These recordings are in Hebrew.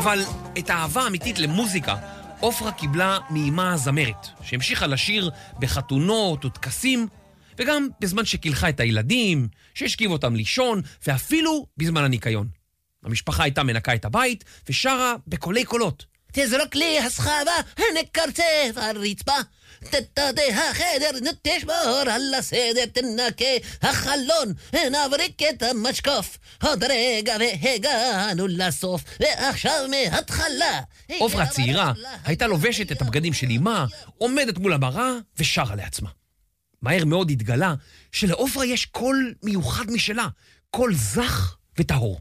אבל את האהבה האמיתית למוזיקה, עופרה קיבלה מאמה הזמרת, שהמשיכה לשיר בחתונות וטקסים, וגם בזמן שקילחה את הילדים, שהשכיב אותם לישון, ואפילו בזמן הניקיון. המשפחה הייתה מנקה את הבית ושרה בקולי קולות. תזרוק לי הסחבה, נקרצף על רצפה, תתדה החדר, תשבור על הסדר, תנקה החלון, נבריק את המשקוף, עוד רגע והגענו לסוף, ועכשיו מההתחלה. עופרה הצעירה הייתה לובשת את הבגדים של אמה, עומדת מול המראה ושרה לעצמה. מהר מאוד התגלה שלעופרה יש קול מיוחד משלה, קול זך וטהור.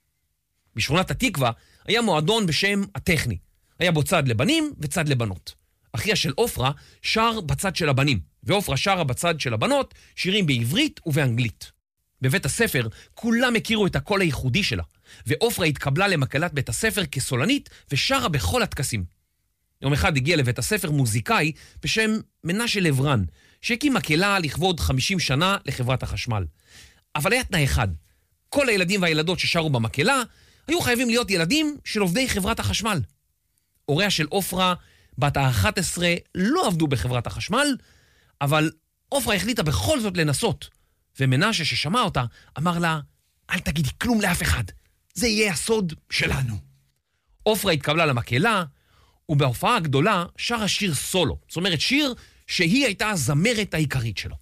בשכונת התקווה היה מועדון בשם הטכני. היה בו צד לבנים וצד לבנות. אחיה של עופרה שר בצד של הבנים, ועופרה שרה בצד של הבנות שירים בעברית ובאנגלית. בבית הספר כולם הכירו את הקול הייחודי שלה, ועופרה התקבלה למקהלת בית הספר כסולנית ושרה בכל הטקסים. יום אחד הגיע לבית הספר מוזיקאי בשם מנשה לברן, שהקים מקהלה לכבוד 50 שנה לחברת החשמל. אבל היה תנאי אחד, כל הילדים והילדות ששרו במקהלה היו חייבים להיות ילדים של עובדי חברת החשמל. הוריה של עופרה, בת ה-11, לא עבדו בחברת החשמל, אבל עופרה החליטה בכל זאת לנסות, ומנשה ששמע אותה אמר לה, אל תגידי כלום לאף אחד, זה יהיה הסוד שלנו. עופרה התקבלה למקהלה, ובהופעה הגדולה שרה שיר סולו, זאת אומרת שיר שהיא הייתה הזמרת העיקרית שלו.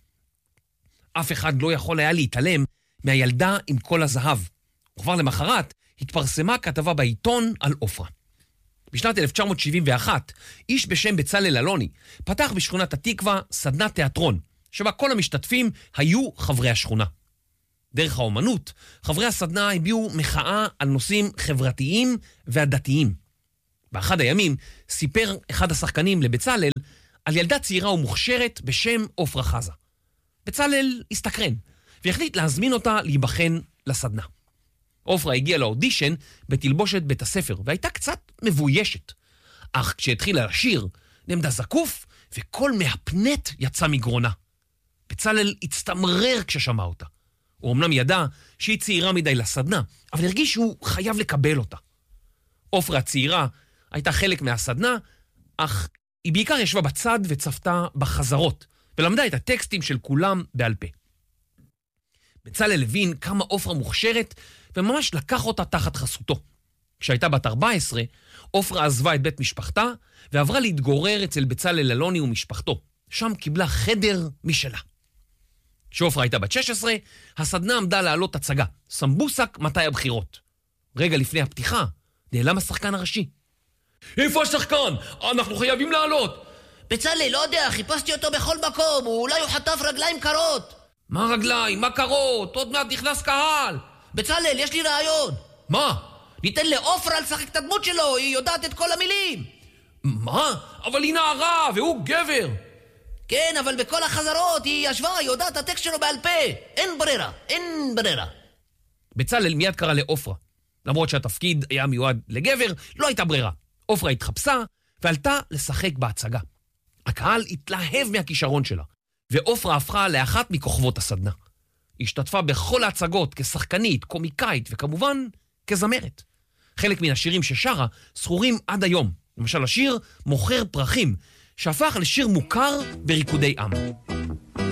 אף אחד לא יכול היה להתעלם מהילדה עם כל הזהב, וכבר למחרת התפרסמה כתבה בעיתון על עופרה. בשנת 1971, איש בשם בצלאל אלוני פתח בשכונת התקווה סדנת תיאטרון, שבה כל המשתתפים היו חברי השכונה. דרך האומנות, חברי הסדנה הביעו מחאה על נושאים חברתיים והדתיים. באחד הימים סיפר אחד השחקנים לבצלאל על ילדה צעירה ומוכשרת בשם עופרה חזה. בצלאל הסתקרן והחליט להזמין אותה להיבחן לסדנה. עופרה הגיעה לאודישן בתלבושת בית הספר, והייתה קצת מבוישת. אך כשהתחילה לשיר, נעמדה זקוף, וכל מהפנט יצא מגרונה. בצלאל הצטמרר כששמע אותה. הוא אמנם ידע שהיא צעירה מדי לסדנה, אבל הרגיש שהוא חייב לקבל אותה. עופרה הצעירה הייתה חלק מהסדנה, אך היא בעיקר ישבה בצד וצפתה בחזרות, ולמדה את הטקסטים של כולם בעל פה. בצלאל הבין כמה עופרה מוכשרת, וממש לקח אותה תחת חסותו. כשהייתה בת 14, עופרה עזבה את בית משפחתה, ועברה להתגורר אצל בצלאל אלוני ומשפחתו. שם קיבלה חדר משלה. כשעופרה הייתה בת 16, הסדנה עמדה לעלות הצגה, סמבוסק מתי הבחירות. רגע לפני הפתיחה, נעלם השחקן הראשי. איפה השחקן? אנחנו חייבים לעלות. בצלאל, לא יודע, חיפשתי אותו בכל מקום, אולי הוא חטף רגליים קרות. מה רגליים? מה קרות? עוד מעט נכנס קהל. בצלאל, יש לי רעיון. מה? ניתן לעופרה לשחק את הדמות שלו, היא יודעת את כל המילים. מה? אבל היא נערה והוא גבר. כן, אבל בכל החזרות היא ישבה, היא יודעת את הטקסט שלו בעל פה. אין ברירה, אין ברירה. בצלאל מיד קרא לעופרה. למרות שהתפקיד היה מיועד לגבר, לא הייתה ברירה. עופרה התחפשה ועלתה לשחק בהצגה. הקהל התלהב מהכישרון שלה, ועופרה הפכה לאחת מכוכבות הסדנה. היא השתתפה בכל ההצגות כשחקנית, קומיקאית וכמובן כזמרת. חלק מן השירים ששרה זכורים עד היום. למשל השיר מוכר פרחים, שהפך לשיר מוכר בריקודי עם.